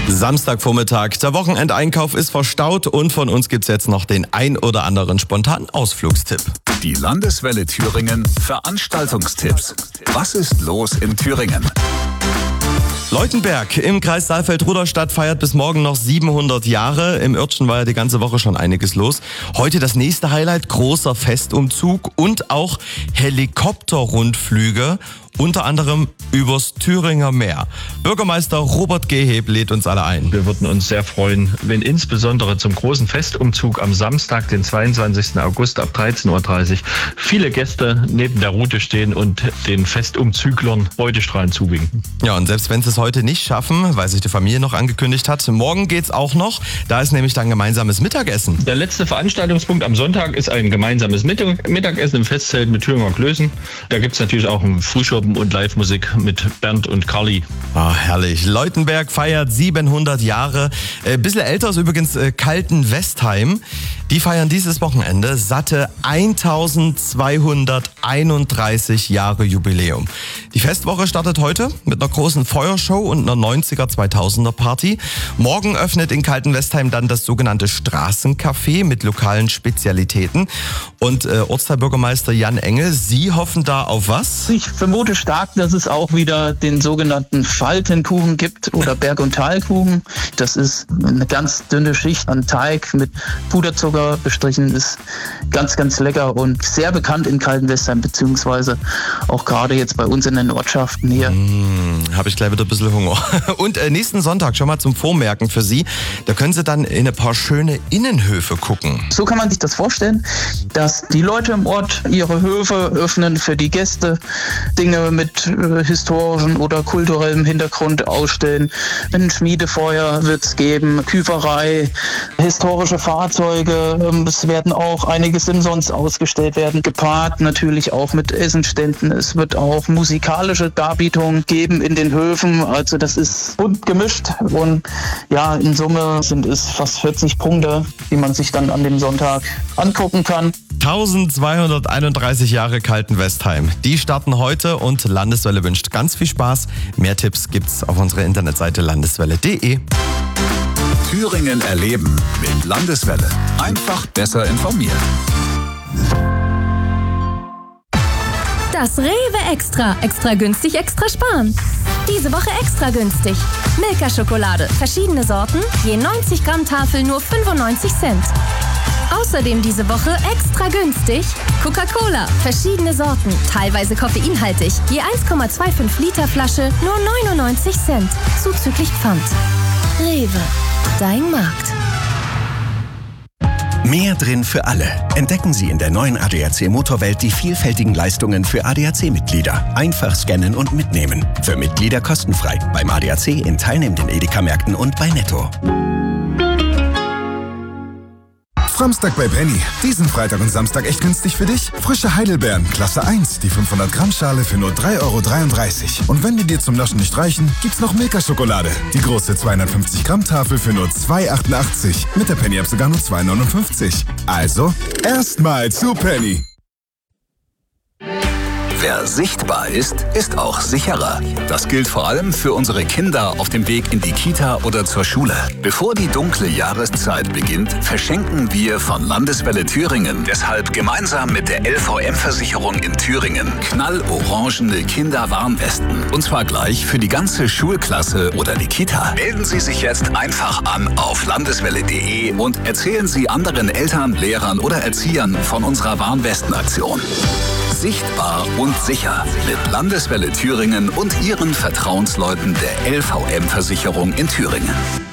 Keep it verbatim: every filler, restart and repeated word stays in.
Samstagvormittag, der Wochenendeinkauf ist verstaut und von uns gibt's jetzt noch den ein oder anderen spontanen Ausflugstipp. Die Landeswelle Thüringen Veranstaltungstipps. Was ist los in Thüringen? Leutenberg im Kreis Saalfeld-Rudolstadt feiert bis morgen noch siebenhundert Jahre. Im Örtchen war ja die ganze Woche schon einiges los. Heute das nächste Highlight, großer Festumzug und auch Helikopterrundflüge, unter anderem übers Thüringer Meer. Bürgermeister Robert Geheb lädt uns alle ein. Wir würden uns sehr freuen, wenn insbesondere zum großen Festumzug am Samstag, den zweiundzwanzigsten August ab dreizehn Uhr dreißig, viele Gäste neben der Route stehen und den Festumzüglern freudestrahlend zuwinken. Ja, und selbst wenn sie es heute nicht schaffen, weil sich die Familie noch angekündigt hat, morgen geht's auch noch. Da ist nämlich dann gemeinsames Mittagessen. Der letzte Veranstaltungspunkt am Sonntag ist ein gemeinsames Mittag- Mittagessen im Festzelt mit Thüringer Klößen. Da gibt's natürlich auch einen Frühschoppen und Live-Musik mit Bernd und Carly. Ah, herrlich. Leutenberg feiert siebenhundert Jahre. Ein äh, bisschen älter ist übrigens äh, Kaltenwestheim. Die feiern dieses Wochenende satte eintausendzweihunderteinunddreißig Jahre Jubiläum. Die Festwoche startet heute mit einer großen Feuershow und einer neunziger-zweitausender Party. Morgen öffnet in Kaltenwestheim dann das sogenannte Straßencafé mit lokalen Spezialitäten. Und äh, Ortsteilbürgermeister Jan Engel, Sie hoffen da auf was? Ich vermute stark, dass es auch wieder den sogenannten Faltenkuchen gibt oder Berg- und Talkuchen. Das ist eine ganz dünne Schicht an Teig mit Puderzucker bestrichen, ist ganz, ganz lecker und sehr bekannt in Kaltenwestheim, beziehungsweise auch gerade jetzt bei uns in den Ortschaften hier. Mmh, habe ich gleich wieder ein bisschen Hunger. Und äh, nächsten Sonntag schon mal zum Vormerken für Sie. Da können Sie dann in ein paar schöne Innenhöfe gucken. So kann man sich das vorstellen, dass die Leute im Ort ihre Höfe öffnen für die Gäste, Dinge mit äh, historischem oder kulturellem Hintergrund ausstellen. Ein Schmiedefeuer wird es geben, Küferei, historische Fahrzeuge. Es werden auch einige Simpsons ausgestellt werden, gepaart natürlich auch mit Essenständen. Es wird auch musikalische Darbietungen geben in den Höfen. Also das ist bunt gemischt und ja, in Summe sind es fast vierzig Punkte, die man sich dann an dem Sonntag angucken kann. eintausendzweihunderteinunddreißig Jahre Kaltenwestheim. Die starten heute und Landeswelle wünscht ganz viel Spaß. Mehr Tipps gibt's auf unserer Internetseite landeswelle punkt de. Thüringen erleben mit Landeswelle. Einfach besser informiert. Das Rewe Extra. Extra günstig, extra sparen. Diese Woche extra günstig. Milka-Schokolade. Verschiedene Sorten. Je neunzig Gramm Tafel nur fünfundneunzig Cent. Außerdem diese Woche extra günstig Coca-Cola. Verschiedene Sorten. Teilweise koffeinhaltig. Je eins Komma fünfundzwanzig Liter Flasche nur neunundneunzig Cent. Zuzüglich Pfand. Rewe. Dein Markt. Mehr drin für alle. Entdecken Sie in der neuen A D A C Motorwelt die vielfältigen Leistungen für A D A C-Mitglieder. Einfach scannen und mitnehmen. Für Mitglieder kostenfrei. Beim A D A C in teilnehmenden Edeka-Märkten und bei Netto. Samstag bei Penny. Diesen Freitag und Samstag echt günstig für dich? Frische Heidelbeeren, Klasse eins, die fünfhundert Gramm Schale für nur drei Euro dreiunddreißig. Und wenn die dir zum Naschen nicht reichen, gibt's noch Milka-Schokolade. Die große zweihundertfünfzig Gramm Tafel für nur zwei Euro achtundachtzig. Mit der Penny-App sogar nur zwei Euro neunundfünfzig. Also, erstmal zu Penny. Wer sichtbar ist, ist auch sicherer. Das gilt vor allem für unsere Kinder auf dem Weg in die Kita oder zur Schule. Bevor die dunkle Jahreszeit beginnt, verschenken wir von Landeswelle Thüringen deshalb gemeinsam mit der L V M-Versicherung in Thüringen knallorangene Kinderwarnwesten. Und zwar gleich für die ganze Schulklasse oder die Kita. Melden Sie sich jetzt einfach an auf landeswelle punkt de und erzählen Sie anderen Eltern, Lehrern oder Erziehern von unserer Warnwestenaktion. Sichtbar und sicher mit Landeswelle Thüringen und ihren Vertrauensleuten der L V M-Versicherung in Thüringen.